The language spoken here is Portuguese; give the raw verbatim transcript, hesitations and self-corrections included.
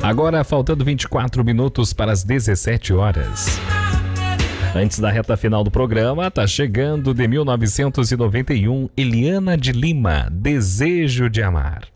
Agora, faltando vinte e quatro minutos para as dezessete horas. Antes da reta final do programa, tá chegando de mil novecentos e noventa e um, Eliana de Lima, Desejo de Amar.